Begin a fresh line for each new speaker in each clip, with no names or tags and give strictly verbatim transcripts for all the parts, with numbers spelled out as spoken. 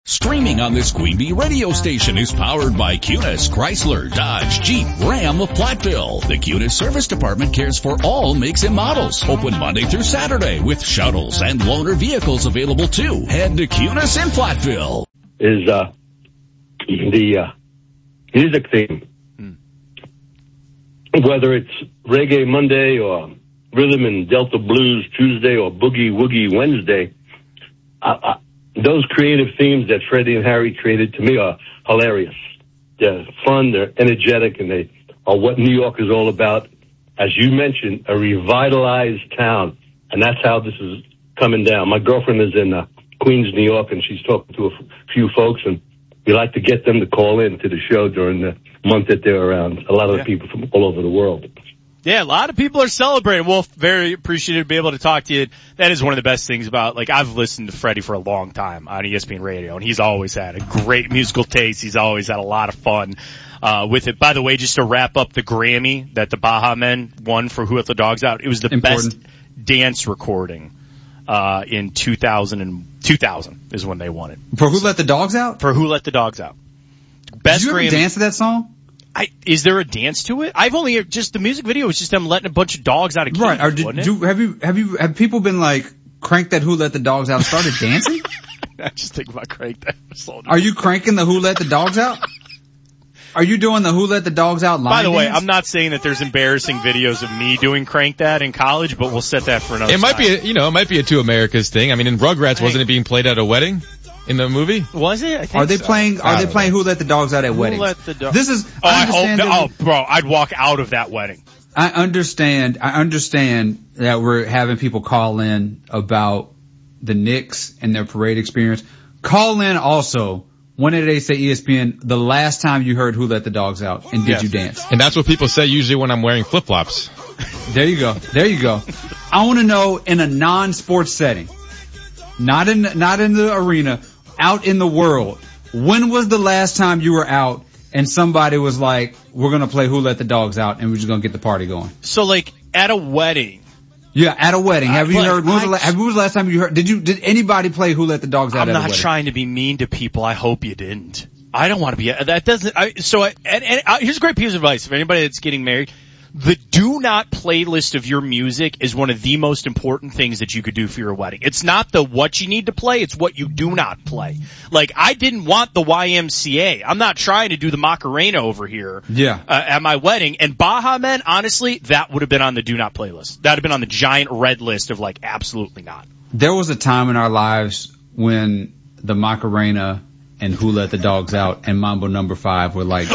Streaming on this Queen Bee radio station is powered by Cunis, Chrysler, Dodge, Jeep, Ram of Platteville. The Cunis Service Department cares for all makes and models. Open Monday through Saturday with shuttles and loaner vehicles available too. Head to Cunis in Platteville.
Is uh, the uh, music theme. Hmm. Whether it's Reggae Monday or Rhythm and Delta Blues Tuesday or Boogie Woogie Wednesday, I, I, those creative themes that Freddie and Harry created to me are hilarious. They're fun, they're energetic, and they are what New York is all about. As you mentioned, a revitalized town, and that's how this is coming down. My girlfriend is in uh, Queens, New York, and she's talking to a f- few folks, and we like to get them to call in to the show during the month that they're around. A lot of
yeah.
the people from all over the world.
Yeah, a lot of people are celebrating. Wolf, very appreciative to be able to talk to you. That is one of the best things about, like, I've listened to Freddie for a long time on E S P N Radio, and he's always had a great musical taste. He's always had a lot of fun uh with it. By the way, just to wrap up the Grammy that the Baha Men won for Who Let the Dogs Out, it was the Important. best dance recording uh in two thousand and two thousand is when they won it.
For Who Let the Dogs Out?
For Who Let the Dogs Out. Best
Did you ever
Grammy.
dance to that song?
I, is there a dance to it? I've only just the music video was just them letting a bunch of dogs out of cages.
Right. Or did,
wasn't it?
do, have you have you have people been like crank that Who Let the Dogs Out started dancing?
I just think about crank that.
Are you cranking the Who Let the Dogs Out? Are you doing the Who Let the Dogs Out line
By the way,
dance?
I'm not saying that there's embarrassing videos of me doing crank that in college, but we'll set that for another
It might
time.
be, a, you know, it might be a Two Americas thing. I mean, in Rugrats, wasn't it being played at a wedding in the movie?
Was it? I think
Are they
so.
playing? Are they playing
know.
Who Let the Dogs Out at
Who
weddings?
Let the Do-
This is.
Oh,
I
I hope.
understand.
No,
that-
oh, bro, I'd walk out of that wedding.
I understand. I understand that we're having people call in about the Knicks and their parade experience. Call in also. When did they say E S P N the last time you heard Who Let the Dogs Out and did
Yes.
you dance?
And that's what people say usually when I'm wearing flip-flops.
There you go. There you go. I want to know in a non-sports setting, not in not in the arena, out in the world. When was the last time you were out and somebody was like, "We're gonna play Who Let the Dogs Out and we're just gonna get the party going"?
So, like, at a wedding.
Yeah, at a wedding. Have
I
you
play-
heard? When was,
I-
the la- when was the last time you heard? Did you? Did anybody play Who Let the Dogs Out
I'm
at
not
a wedding?
trying to be mean to people. I hope you didn't. I don't want to be. That doesn't. I, so, I, and, and uh, here's a great piece of advice for anybody that's getting married. The do not playlist of your music is one of the most important things that you could do for your wedding. It's not the what you need to play, it's what you do not play. Like, I didn't want the Y M C A. I'm not trying to do the Macarena over here
Yeah.
uh, at my wedding. And Baha Men, honestly, that would have been on the do not playlist. That would have been on the giant red list of, like, absolutely not.
There was a time in our lives when the Macarena and Who Let the Dogs Out and Mambo Number Five were like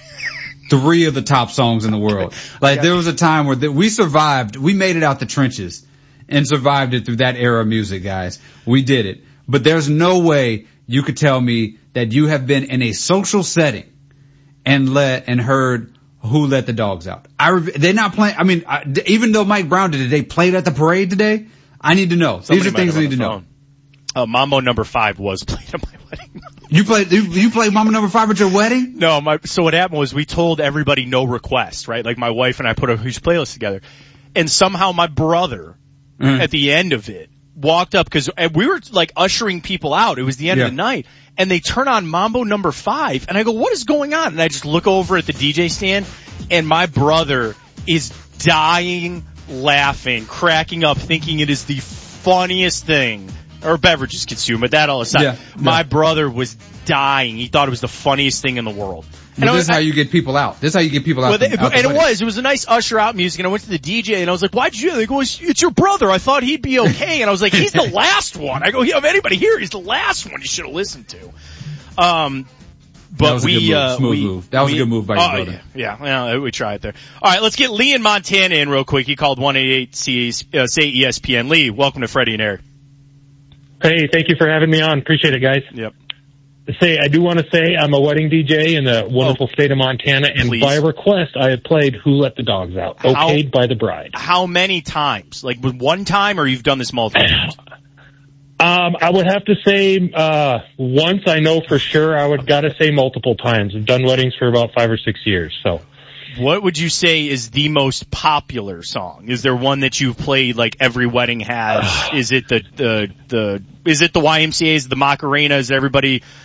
three of the top songs in the world. Like, there was a time where th- we survived. We made it out the trenches and survived it through that era of music, guys. We did it. But there's no way you could tell me that you have been in a social setting and let and heard Who Let the Dogs Out. I re- they're not playing. I mean, I, even though Mike Brown did it, they played at the parade today. I need to know.
Somebody
These are
might
things
have
I
on
need to
the
know.
phone. Uh, Mambo Number Five was played at my wedding.
You played, you, you played Mama Number Five at your wedding?
No, my, so what happened was we told everybody no request, right? Like, my wife and I put a huge playlist together. And somehow my brother,
Mm.
at the end of it, walked up, cause we were like ushering people out. It was the end
Yeah.
of the night. And they turn on Mambo Number Five. And I go, what is going on? And I just look over at the D J stand, and my brother is dying laughing, cracking up, thinking it is the funniest thing. Or beverages consumed, but that all aside.
Yeah,
my
yeah.
brother was dying. He thought it was the funniest thing in the world.
But
I
this
was-
is how you get people out. This is how you get people out.
Well, they,
from- out the
and it
wedding.
was. It was a nice usher out music, and I went to the D J, and I was like, why'd you do that? They go, it's, it's your brother. I thought he'd be okay. And I was like, he's the last one. I go, yeah, of anybody here, he's the last one you should have listened to. Um, but
That was a
we,
good move.
uh,
Smooth
we,
move. That was
we,
a good move by your
oh,
brother.
Yeah, yeah, well, we tried there. All right, let's get Lee in Montana in real quick. He called one eight eight C uh, say E S P N. Lee, welcome to Freddie and Eric.
Hey, thank you for having me on. Appreciate it, guys.
Yep.
Say, I do want to say I'm a wedding D J in the wonderful
Oh,
state of Montana, and
please.
by request, I have played Who Let the Dogs Out,
How-
okayed by the bride.
How many times? Like, with one time, or you've done this multiple times?
Um, I would have to say uh once. I know for sure. I would gotta say multiple times. I've done weddings for about five or six years, so.
What would you say is the most popular song? Is there one that you've played like every wedding has? Is it the, the, the, is it the Y M C A's, the Macarena? Is everybody